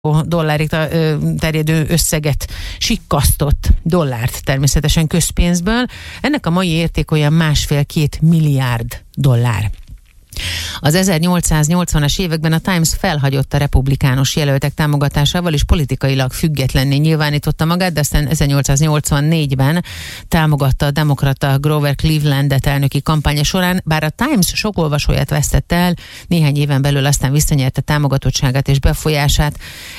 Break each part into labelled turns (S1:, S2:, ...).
S1: dollárig terjedő összeget sikkasztott, dollárt természetesen közpénzből. Ennek a mai érték olyan 1,5-2 milliárd dollár. Az 1880-as években a Times felhagyott a republikánus jelöltek támogatásával, és politikailag függetlenné nyilvánította magát, de aztán 1884-ben támogatta a demokrata Grover Clevelandet elnöki kampánya során, bár a Times sok olvasóját vesztette el, néhány éven belül aztán visszanyerte támogatottságát és befolyását.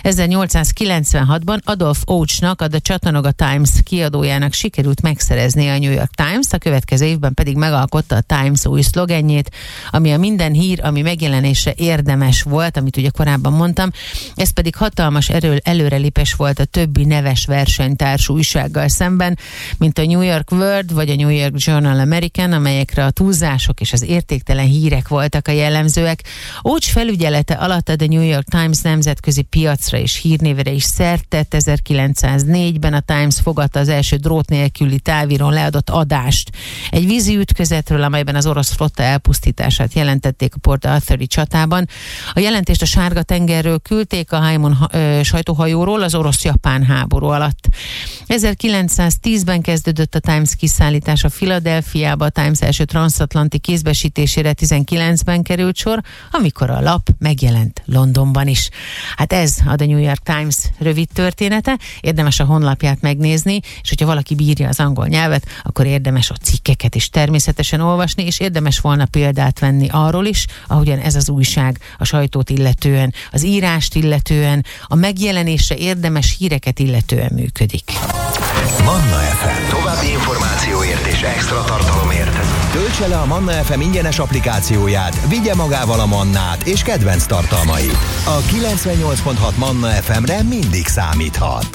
S1: 1896-ban Adolph Ochsnak, a The Chattanooga Times kiadójának sikerült megszerezni a New York Times-t, a következő évben pedig megalkotta a Times új szlogenjét, ami a minden hír, ami megjelenésre érdemes volt, amit ugye korábban mondtam, ez pedig hatalmas előrelépés volt a többi neves versenytársú újsággal szemben, mint a New York World vagy a New York Journal American, amelyekre a túlzások és az értéktelen hírek voltak a jellemzőek. Auch felügyelete alatt a The New York Times nemzetközi piacra és hírnévre is szert tett. 1904-ben a Times fogadta az első drót nélküli távírón leadott adást egy vízi ütközetről, amelyben az orosz flotta elpusztítását jelentették a Port Arthuri csatában. A jelentést a Sárga-tengerről küldték, a Haimon sajtóhajóról az orosz-japán háború alatt. 1910-ben kezdődött a Times kiszállítása Philadelphiába, a Times első transatlanti kézbesítésére 19-ben került sor, amikor a lap megjelent Londonban is. Hát ez a The New York Times rövid története, érdemes a honlapját megnézni, és hogyha valaki bírja az angol nyelvet, akkor érdemes a cikkeket is természetesen olvasni, és érdemes volna példát venni arról is, ahogyan ez az újság a sajtót illetően, az írást illetően, a megjelenésre érdemes híreket illetően működik.
S2: Manna FM. További információért és extra tartalomért töltse le a Manna FM ingyenes applikációját, vigye magával a Mannát és kedvenc tartalmait. A 98.6 Manna FM-re mindig számíthat.